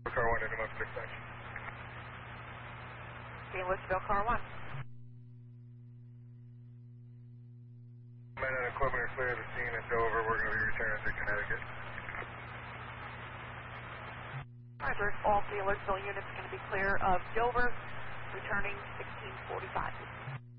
Car 1 into 16 section. Okay, Elizabeth, car 1. Men and equipment are clear of the scene at Dover. We're going to be returning to Connecticut. Roger, all the Elizabeth units are going to be clear of Dover, returning 1645.